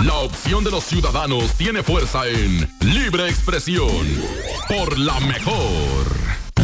La opción de los ciudadanos tiene fuerza en Libre Expresión. Por la mejor.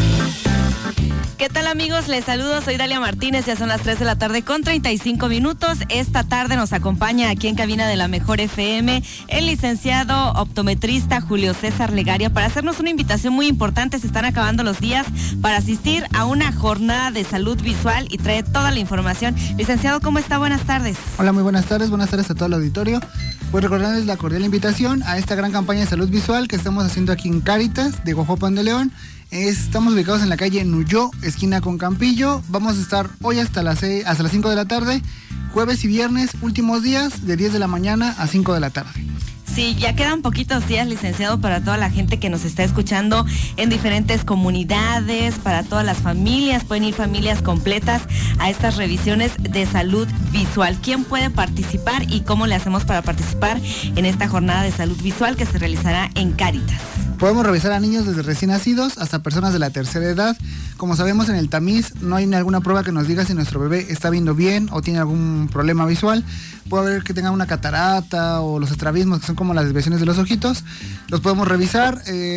¿Qué tal, amigos? Les saludo, soy Dalia Martínez, ya son las 3 de la tarde con 35 minutos. Esta tarde nos acompaña aquí en cabina de la Mejor FM el licenciado optometrista Julio César Legaria para hacernos una invitación muy importante. Se están acabando los días para asistir a una jornada de salud visual y trae toda la información. Licenciado, ¿cómo está? Buenas tardes. Hola, muy buenas tardes a todo el auditorio. Pues recordarles la cordial invitación a esta gran campaña de salud visual que estamos haciendo aquí en Cáritas de Guajuapan de León. Estamos ubicados en la calle Nuyó, esquina con Campillo. Vamos a estar hoy hasta las 5 de la tarde, jueves y viernes, últimos días, de 10 de la mañana a 5 de la tarde. Sí, ya quedan poquitos días, licenciado, para toda la gente que nos está escuchando en diferentes comunidades, para todas las familias. Pueden ir familias completas a estas revisiones de salud visual. ¿Quién puede participar y cómo le hacemos para participar en esta jornada de salud visual que se realizará en Cáritas? Podemos revisar a niños desde recién nacidos hasta personas de la tercera edad. Como sabemos, en el tamiz no hay alguna prueba que nos diga si nuestro bebé está viendo bien o tiene algún problema visual. Puede haber que tenga una catarata o los estrabismos, que son como las desviaciones de los ojitos. Los podemos revisar.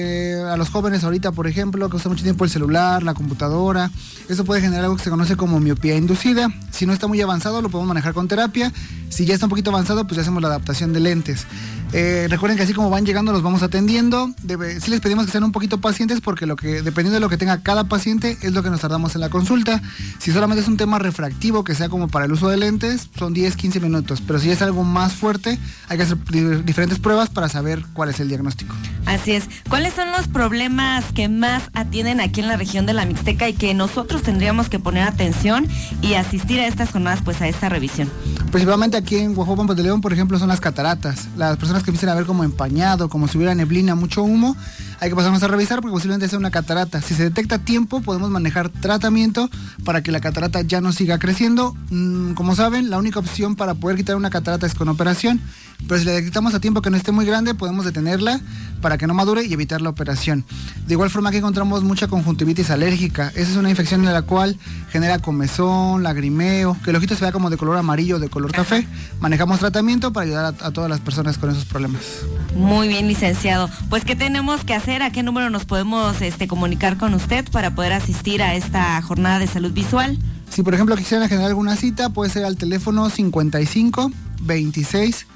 A los jóvenes ahorita, por ejemplo, que usan mucho tiempo el celular, la computadora. Eso puede generar algo que se conoce como miopía inducida. Si no está muy avanzado, lo podemos manejar con terapia. Si ya está un poquito avanzado, pues ya hacemos la adaptación de lentes. Recuerden que así como van llegando, los vamos atendiendo. Sí les pedimos que sean un poquito pacientes porque dependiendo de lo que tenga cada paciente es lo que nos tardamos en la consulta. Si solamente es un tema refractivo que sea como para el uso de lentes, son 10-15 minutos. Pero si es algo más fuerte, hay que hacer diferentes pruebas para saber cuál es el diagnóstico. Así es. ¿Cuáles son los problemas que más atienden aquí en la región de la Mixteca y que nosotros tendríamos que poner atención y asistir a estas jornadas, pues a esta revisión? Principalmente aquí en Guajuapan de León, por ejemplo, son las cataratas. Las personas que empiezan a ver como empañado, como si hubiera neblina, mucho humo, hay que pasarnos a revisar porque posiblemente sea una catarata. Si se detecta a tiempo, podemos manejar tratamiento para que la catarata ya no siga creciendo. Como saben, la única opción para poder quitar una catarata es con operación, pero si la detectamos a tiempo que no esté muy grande, podemos detenerla para que no madure y evitar la operación. De igual forma que encontramos mucha conjuntivitis alérgica. Esa es una infección en la cual genera comezón, lagrimeo, que el ojito se vea como de color amarillo o de color café. Manejamos tratamiento para ayudar a todas las personas con esos problemas. Muy bien, licenciado. Pues, ¿qué tenemos que hacer? ¿A qué número nos podemos comunicar con usted para poder asistir a esta jornada de salud visual? Si, por ejemplo, quisieran generar alguna cita, puede ser al teléfono 55 26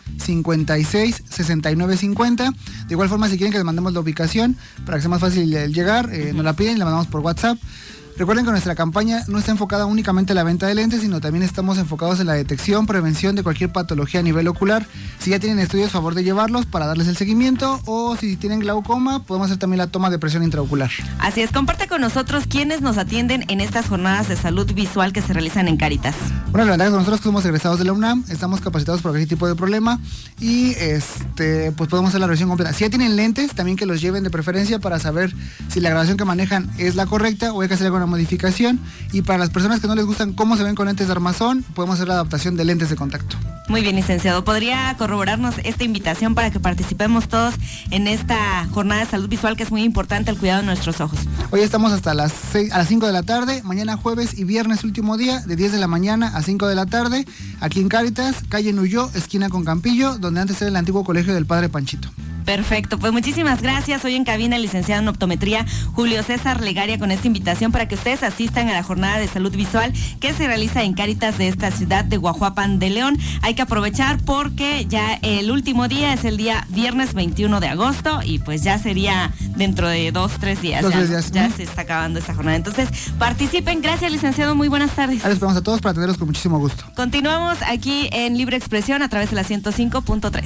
56 69 50. De igual forma, si quieren que les mandemos la ubicación para que sea más fácil el llegar, nos la piden y la mandamos por WhatsApp. Recuerden que nuestra campaña no está enfocada únicamente en la venta de lentes, sino también estamos enfocados en la detección, prevención de cualquier patología a nivel ocular. Si ya tienen estudios, favor de llevarlos para darles el seguimiento, o si tienen glaucoma, podemos hacer también la toma de presión intraocular. Así es, comparte con nosotros quiénes nos atienden en estas jornadas de salud visual que se realizan en Cáritas. Bueno, la verdad es que nosotros somos egresados de la UNAM, estamos capacitados por cualquier tipo de problema y pues podemos hacer la revisión completa. Si ya tienen lentes, también que los lleven de preferencia para saber si la graduación que manejan es la correcta o hay que hacer alguna modificación. Y para las personas que no les gustan cómo se ven con lentes de armazón, podemos hacer la adaptación de lentes de contacto. Muy bien, licenciado. ¿Podría corroborarnos esta invitación para que participemos todos en esta jornada de salud visual que es muy importante, el cuidado de nuestros ojos? Hoy estamos hasta a las 5 de la tarde, mañana jueves y viernes último día, de 10 de la mañana a 5 de la tarde, aquí en Cáritas, calle Nuyó, esquina con Campillo, donde antes era el antiguo colegio del Padre Panchito. Perfecto, pues muchísimas gracias. Hoy en cabina el licenciado en optometría Julio César Legaria con esta invitación para que ustedes asistan a la jornada de salud visual que se realiza en Cáritas de esta ciudad de Guajuapan de León. Hay que aprovechar porque ya el último día es el día viernes 21 de agosto y pues ya sería dentro de 2-3 días. Ya se está acabando esta jornada. Entonces participen. Gracias, licenciado. Muy buenas tardes. Les esperamos a todos para atenderlos con muchísimo gusto. Continuamos aquí en Libre Expresión a través de la 105.3.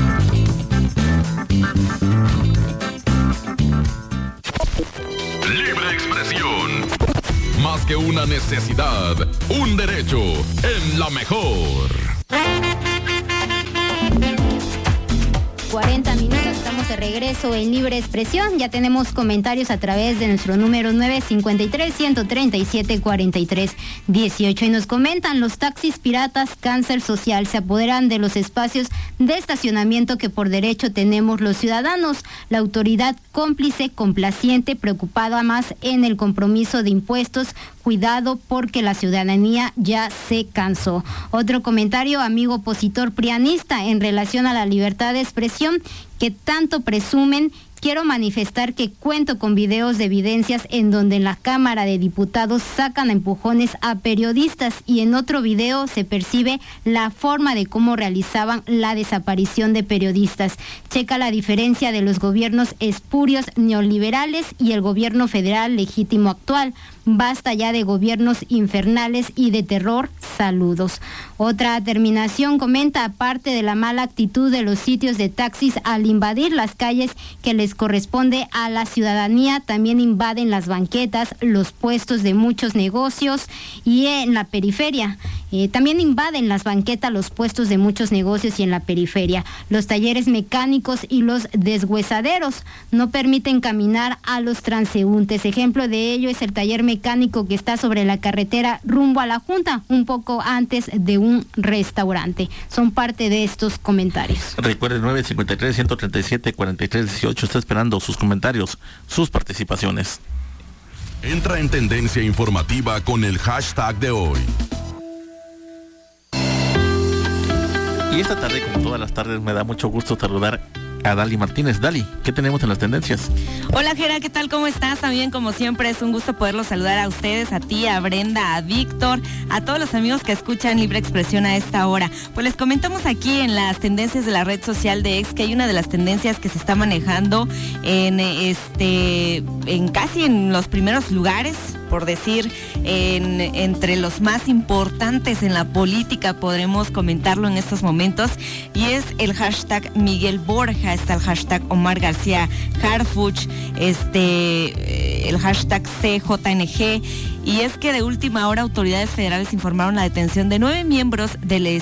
Libre Expresión. Más que una necesidad, un derecho en la mejor. 40 minutos, estamos de regreso en Libre Expresión. Ya tenemos comentarios a través de nuestro número 953-137-43-18 y nos comentan: los taxis piratas, cáncer social, se apoderan de los espacios de estacionamiento que por derecho tenemos los ciudadanos. La autoridad cómplice, complaciente, preocupada más en el compromiso de impuestos cuidado porque la ciudadanía ya se cansó. Otro comentario, amigo opositor prianista, en relación a la libertad de expresión que tanto presumen. Quiero manifestar que cuento con videos de evidencias en donde en la Cámara de Diputados sacan a empujones a periodistas y en otro video se percibe la forma de cómo realizaban la desaparición de periodistas. Checa la diferencia de los gobiernos espurios neoliberales y el gobierno federal legítimo actual. Basta ya de gobiernos infernales y de terror. Saludos. Otra terminación comenta, aparte de la mala actitud de los sitios de taxis al invadir las calles que les corresponde a la ciudadanía, también invaden las banquetas, los puestos de muchos negocios y en la periferia. También invaden las banquetas, los puestos de muchos negocios y en la periferia. Los talleres mecánicos y los deshuesaderos no permiten caminar a los transeúntes. Ejemplo de ello es el taller mecánico que está sobre la carretera rumbo a la Junta, un poco antes de un restaurante. Son parte de estos comentarios. Recuerde, 953-137-4318 está esperando sus comentarios, sus participaciones. Entra en tendencia informativa con el hashtag de hoy. Y esta tarde, como todas las tardes, me da mucho gusto saludar a Dali Martínez. Dali, ¿qué tenemos en las tendencias? Hola, Gera, ¿qué tal? ¿Cómo estás? También, como siempre, es un gusto poderlos saludar a ustedes, a ti, a Brenda, a Víctor, a todos los amigos que escuchan Libre Expresión a esta hora. Pues les comentamos aquí en las tendencias de la red social de X que hay una de las tendencias que se está manejando en casi en los primeros lugares, por decir, entre los más importantes en la política, podremos comentarlo en estos momentos, y es el hashtag Miguel Borja, está el hashtag Omar García Harfuch, el hashtag CJNG, y es que de última hora autoridades federales informaron la detención de 9 miembros del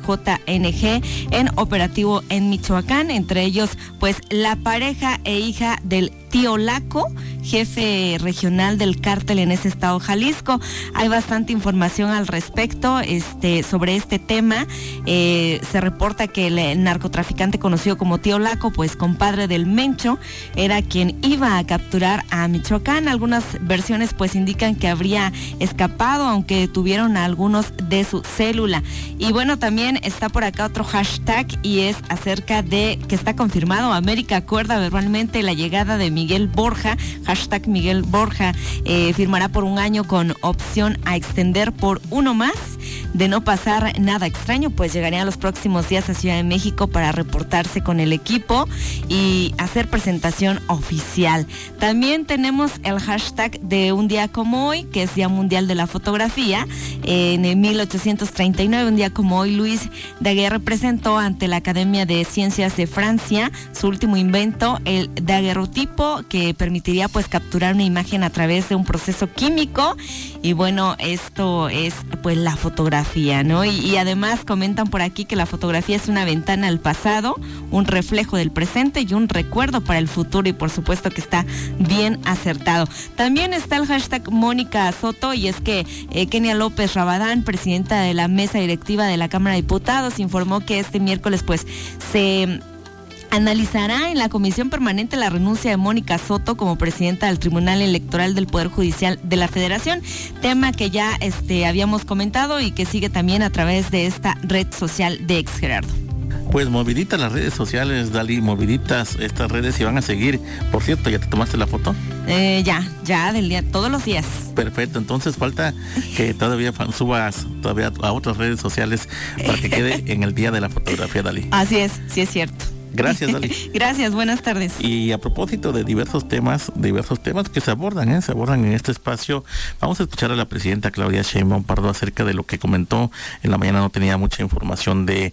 CJNG en operativo en Michoacán, entre ellos pues la pareja e hija del tío Laco, jefe regional del cártel en ese estado Jalisco. Hay bastante información al respecto sobre este tema. Se reporta que el narcotraficante conocido como tío Laco, pues compadre del Mencho, era quien iba a capturar a Michoacán. Algunas versiones pues indican que habría escapado, aunque detuvieron a algunos de su célula. Y bueno, también está por acá otro hashtag, y es acerca de que está confirmado, América acuerda verbalmente la llegada de Miguel Borja, hashtag Miguel Borja, firmará por un año con opción a extender por uno más. De no pasar nada extraño, pues llegaría los próximos días a Ciudad de México para reportarse con el equipo y hacer presentación oficial. También tenemos el hashtag de un día como hoy, que es Día Mundial de la Fotografía. En 1839, un día como hoy, Louis Daguerre presentó ante la Academia de Ciencias de Francia su último invento, el daguerrotipo, que permitiría pues capturar una imagen a través de un proceso químico. Y bueno, esto es pues la fotografía, ¿no? Y además comentan por aquí que la fotografía es una ventana al pasado, un reflejo del presente y un recuerdo para el futuro, y por supuesto que está bien acertado. También está el hashtag Mónica Soto, y es que Kenia López Rabadán, presidenta de la mesa directiva de la Cámara de Diputados, informó que este miércoles pues se analizará en la Comisión Permanente la renuncia de Mónica Soto como presidenta del Tribunal Electoral del Poder Judicial de la Federación, tema que ya habíamos comentado y que sigue también a través de esta red social de Ex Gerardo. Pues moviditas las redes sociales, Dali, moviditas estas redes, y van a seguir. Por cierto, ¿ya te tomaste la foto? Ya del día, todos los días. Perfecto, entonces falta que todavía subas todavía a otras redes sociales para que quede en el día de la fotografía, Dali. Así es, sí es cierto. Gracias, Dali. Gracias, buenas tardes. Y a propósito de diversos temas que se abordan en este espacio, vamos a escuchar a la presidenta Claudia Sheinbaum Pardo acerca de lo que comentó en la mañana. No tenía mucha información de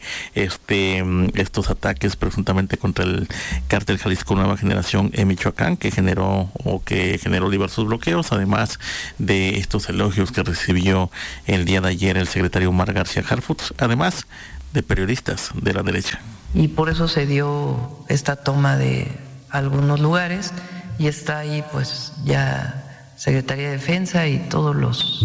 estos ataques presuntamente contra el cártel Jalisco Nueva Generación en Michoacán, que generó diversos bloqueos, además de estos elogios que recibió el día de ayer el secretario Omar García Harfuch, además de periodistas de la derecha. Y por eso se dio esta toma de algunos lugares, y está ahí pues ya Secretaría de Defensa y todos los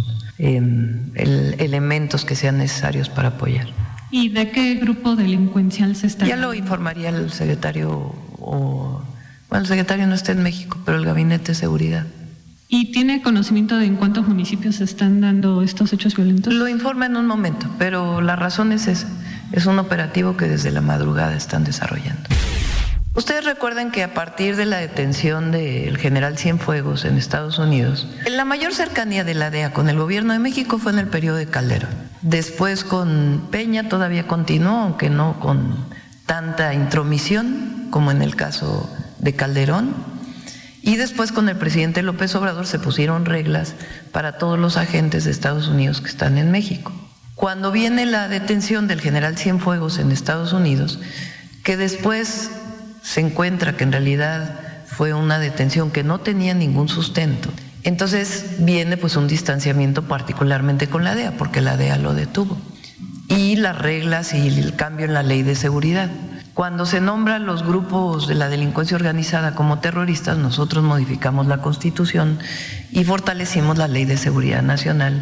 elementos que sean necesarios para apoyar. ¿Y de qué grupo delincuencial se está? Ya lo informaría el secretario, el secretario no está en México, pero el Gabinete de Seguridad. ¿Y tiene conocimiento de en cuántos municipios se están dando estos hechos violentos? Lo informa en un momento, pero la razón es esa. Es un operativo que desde la madrugada están desarrollando. Ustedes recuerdan que a partir de la detención del general Cienfuegos en Estados Unidos, la mayor cercanía de la DEA con el gobierno de México fue en el periodo de Calderón. Después con Peña todavía continuó, aunque no con tanta intromisión como en el caso de Calderón. Y después con el presidente López Obrador se pusieron reglas para todos los agentes de Estados Unidos que están en México. Cuando viene la detención del general Cienfuegos en Estados Unidos, que después se encuentra que en realidad fue una detención que no tenía ningún sustento, entonces viene pues un distanciamiento particularmente con la DEA, porque la DEA lo detuvo. Y las reglas y el cambio en la ley de seguridad. Cuando se nombran los grupos de la delincuencia organizada como terroristas, nosotros modificamos la Constitución y fortalecimos la Ley de Seguridad Nacional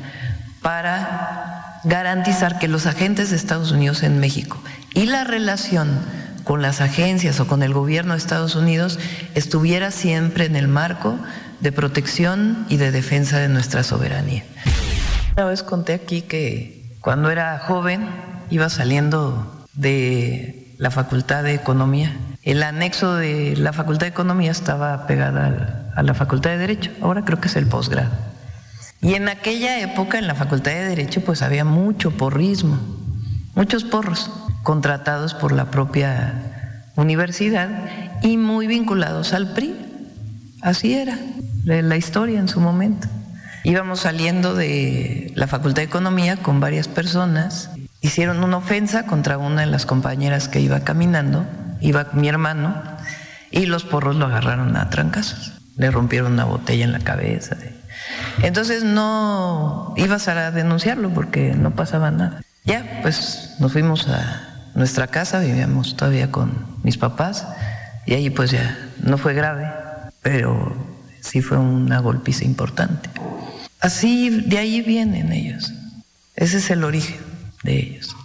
para garantizar que los agentes de Estados Unidos en México y la relación con las agencias o con el gobierno de Estados Unidos estuviera siempre en el marco de protección y de defensa de nuestra soberanía. Una vez conté aquí que cuando era joven iba saliendo de la Facultad de Economía. El anexo de la Facultad de Economía estaba pegada a la Facultad de Derecho, ahora creo que es el posgrado. Y en aquella época en la Facultad de Derecho pues había mucho porrismo, muchos porros contratados por la propia universidad y muy vinculados al PRI. Así era la historia en su momento. Íbamos saliendo de la Facultad de Economía con varias personas. Hicieron una ofensa contra una de las compañeras que iba caminando, iba mi hermano, y los porros lo agarraron a trancazos. Le rompieron una botella en la cabeza. Entonces no ibas a denunciarlo porque no pasaba nada. Ya, pues nos fuimos a nuestra casa, vivíamos todavía con mis papás, y ahí pues ya no fue grave, pero sí fue una golpiza importante. Así, de ahí vienen ellos. Ese es el origen de ellos.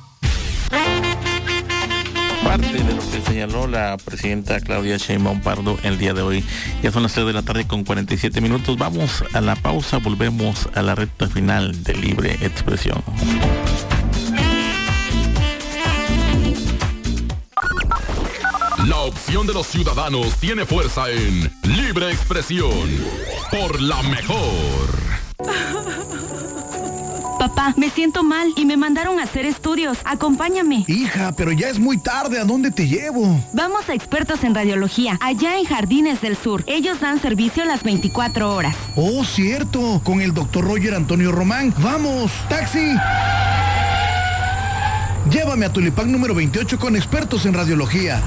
Parte de lo que señaló la presidenta Claudia Sheinbaum Pardo el día de hoy. Ya son las 3 de la tarde con 47 minutos. Vamos a la pausa, volvemos a la recta final de Libre Expresión. La opción de los ciudadanos tiene fuerza en Libre Expresión por La Mejor. Papá, me siento mal y me mandaron a hacer estudios. Acompáñame. Hija, pero ya es muy tarde. ¿A dónde te llevo? Vamos a Expertos en Radiología, allá en Jardines del Sur. Ellos dan servicio las 24 horas. Oh, cierto. Con el doctor Roger Antonio Román. ¡Vamos! ¡Taxi! Llévame a Tulipán número 28 con Expertos en Radiología.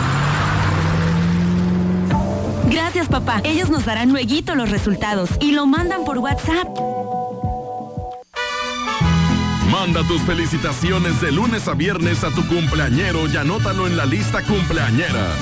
Gracias, papá. Ellos nos darán lueguito los resultados y lo mandan por WhatsApp. Manda tus felicitaciones de lunes a viernes a tu cumpleañero y anótalo en la lista cumpleañera.